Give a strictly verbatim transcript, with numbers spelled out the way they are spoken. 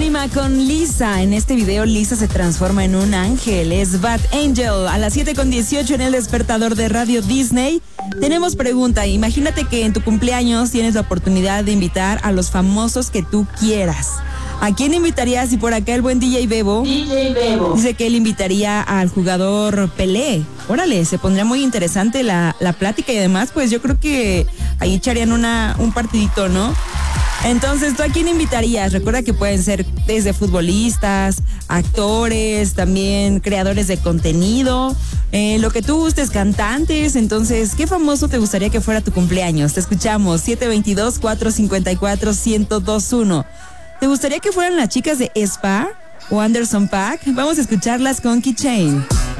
Anima con Lisa. En este video Lisa se transforma en un ángel, es Bad Angel. A las siete con dieciocho en el despertador de Radio Disney. Tenemos pregunta, imagínate que en tu cumpleaños tienes la oportunidad de invitar a los famosos que tú quieras. ¿A quién invitarías? Y por acá el buen D J Bebo. D J Bebo. Dice que él invitaría al jugador Pelé. Órale, se pondría muy interesante la, la plática y además pues yo creo que ahí echarían una, un partidito, ¿no? Entonces, ¿tú a quién invitarías? Recuerda que pueden ser desde futbolistas, actores, también creadores de contenido, eh, lo que tú gustes, cantantes. Entonces, ¿qué famoso te gustaría que fuera tu cumpleaños? Te escuchamos, siete dos dos, cuatro cinco cuatro, uno cero dos uno. ¿Te gustaría que fueran las chicas de Spa o Anderson .Paak? Vamos a escucharlas con Keychain.